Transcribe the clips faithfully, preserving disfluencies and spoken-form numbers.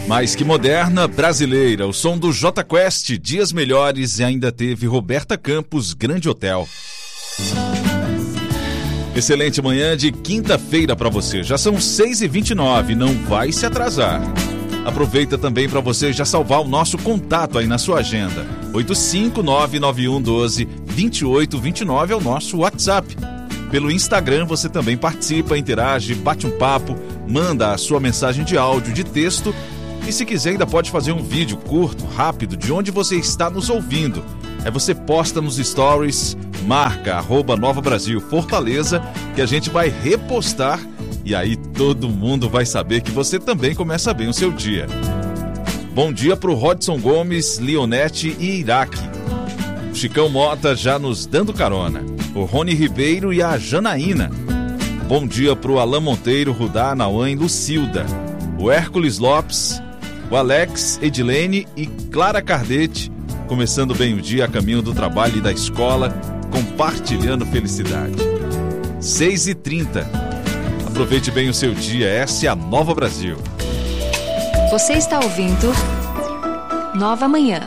Mais que moderna, brasileira, o som do Jota Quest, Dias Melhores, e ainda teve Roberta Campos, Grande Hotel. Excelente manhã de quinta-feira para você, já são seis e vinte e nove, não vai se atrasar. Aproveita também para você já salvar o nosso contato aí na sua agenda. oito cinco nove nove um um dois dois oito dois nove é o nosso WhatsApp. Pelo Instagram você também participa, interage, bate um papo, manda a sua mensagem de áudio, de texto e se quiser ainda pode fazer um vídeo curto, rápido, de onde você está nos ouvindo. Aí você posta nos stories, marca arroba Nova Brasil Fortaleza, que a gente vai repostar e aí todo mundo vai saber que você também começa bem o seu dia. Bom dia para o Rodson Gomes, Leonete e Iraque. O Chicão Mota já nos dando carona. O Rony Ribeiro e a Janaína. Bom dia para o Alain Monteiro, Rudá, Nauã e Lucilda. O Hércules Lopes, o Alex, Edilene e Clara Cardete. Começando bem o dia a caminho do trabalho e da escola, compartilhando felicidade. seis e trinta. Aproveite bem o seu dia, essa é a Nova Brasil. Você está ouvindo Nova Manhã.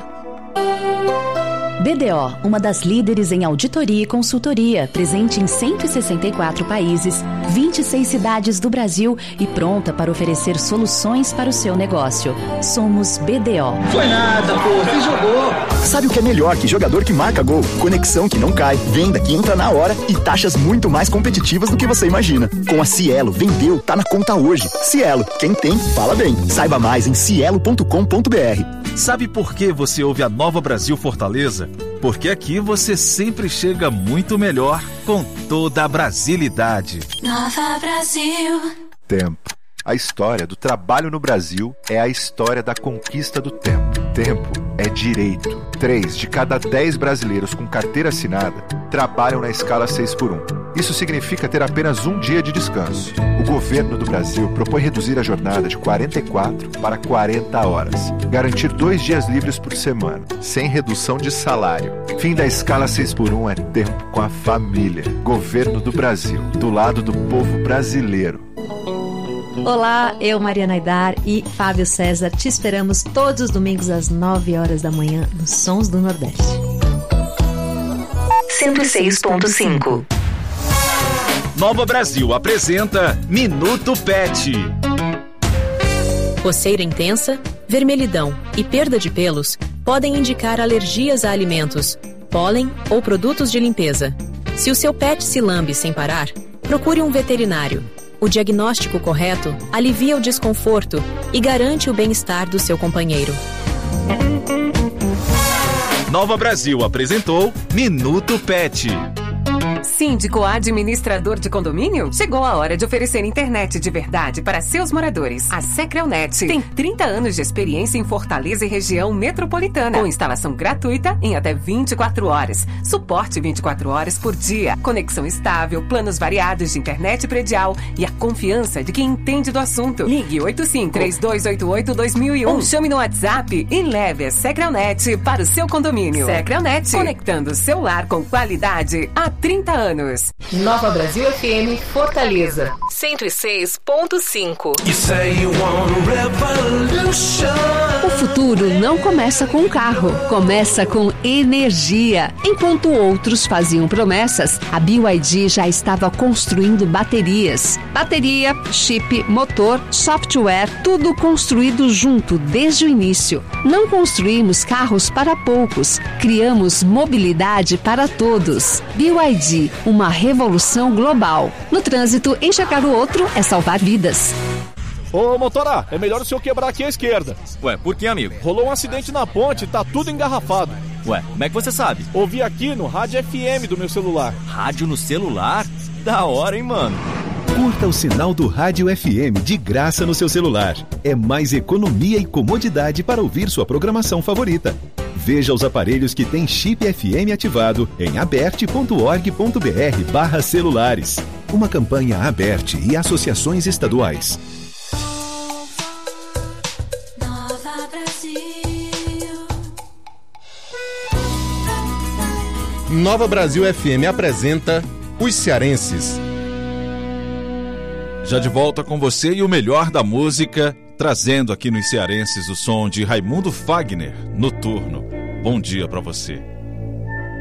B D O, uma das líderes em auditoria e consultoria, presente em cento e sessenta e quatro países, vinte e seis cidades do Brasil e pronta para oferecer soluções para o seu negócio. Somos B D O. Foi nada, pô, você jogou. Sabe o que é melhor que jogador que marca gol? Conexão que não cai, venda que entra na hora e taxas muito mais competitivas do que você imagina. Com a Cielo, vendeu, tá na conta hoje. Cielo, quem tem, fala bem. Saiba mais em cielo ponto com ponto b r. Sabe por que você ouve a Nova Brasil Fortaleza? Porque aqui você sempre chega muito melhor com toda a brasilidade. Nova Brasil. Tempo. A história do trabalho no Brasil é a história da conquista do tempo. Tempo é direito. Três de cada dez brasileiros com carteira assinada trabalham na escala seis por um. Isso significa ter apenas um dia de descanso. O governo do Brasil propõe reduzir a jornada de quarenta e quatro para quarenta horas. Garantir dois dias livres por semana, sem redução de salário. Fim da escala seis por um é tempo com a família. Governo do Brasil, do lado do povo brasileiro. Olá, eu, Mariana Aidar e Fábio César, te esperamos todos os domingos às nove horas da manhã nos Sons do Nordeste. cento e seis ponto cinco. Nova Brasil apresenta Minuto Pet. Coceira intensa, vermelhidão e perda de pelos podem indicar alergias a alimentos, pólen ou produtos de limpeza. Se o seu pet se lambe sem parar, procure um veterinário. O diagnóstico correto alivia o desconforto e garante o bem-estar do seu companheiro. Nova Brasil apresentou Minuto Pet. Síndico administrador de condomínio? Chegou a hora de oferecer internet de verdade para seus moradores. A Secrelnet tem trinta anos de experiência em Fortaleza e região metropolitana, com instalação gratuita em até vinte e quatro horas, suporte vinte e quatro horas por dia, conexão estável, planos variados de internet predial e a confiança de quem entende do assunto. Ligue oito cinco, três dois oito oito, dois mil e um ou chame no WhatsApp e leve a Secrelnet para o seu condomínio. Secrelnet, conectando o seu lar com qualidade há trinta anos. Nova Brasil F M Fortaleza cento e seis ponto cinco. O futuro não começa com um carro, começa com energia. Enquanto outros faziam promessas, a B Y D já estava construindo baterias. Bateria, chip, motor, software, tudo construído junto desde o início. Não construímos carros para poucos, criamos mobilidade para todos. B Y D, uma revolução global. No trânsito, enxergar o outro é salvar vidas. Ô, motora, é melhor o senhor quebrar aqui à esquerda. Ué, por que, amigo? Rolou um acidente na ponte, tá tudo engarrafado. Ué, como é que você sabe? Ouvi aqui no rádio F M do meu celular. Rádio no celular? Da hora, hein, mano? Curta o sinal do Rádio F M de graça no seu celular. É mais economia e comodidade para ouvir sua programação favorita. Veja os aparelhos que têm chip F M ativado em aberte ponto org ponto b r barra celulares. Uma campanha Aberte e associações estaduais. Nova Brasil. Nova Brasil F M apresenta Os Cearenses. Já de volta com você e o melhor da música trazendo aqui nos cearenses o som de Raimundo Fagner, Noturno. Bom dia para você.